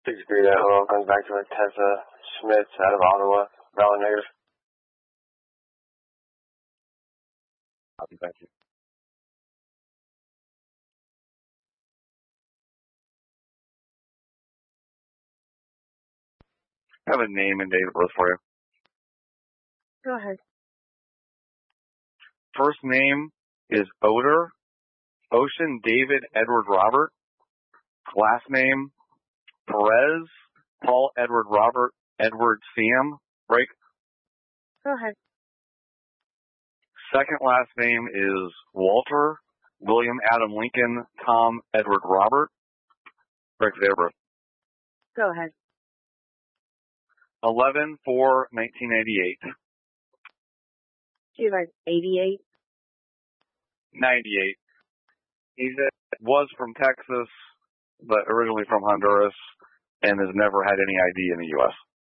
6-3 hello, comes back to Tessa Schmitz out of Ottawa, valid negative. Copy, thank you. I have a name and date of birth for you. Go ahead. First name is Oder, Ocean David Edward Robert. Last name, Perez, Paul Edward Robert, Edward Sam. Break. Go ahead. Second last name is Walter, William Adam Lincoln, Tom Edward Robert. Break there, bro. Go ahead. 11/4/1988. She's like 88. 98. He was from Texas, but originally from Honduras, and has never had any ID in the U.S.